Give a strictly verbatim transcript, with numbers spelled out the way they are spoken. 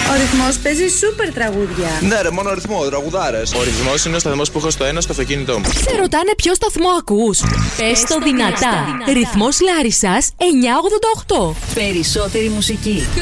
Ο ρυθμός παίζει σούπερ τραγούδια. Ναι, ρε, μόνο ρυθμό, τραγουδάρες. Ο ρυθμός είναι ο σταθμός που έχω στο ένα στο αυτοκίνητό μου. Σε ρωτάνε ποιο σταθμό ακούς? Πες το δυνατά. Ρυθμός Λάρισσας εννιακόσια ογδόντα οκτώ. Περισσότερη μουσική.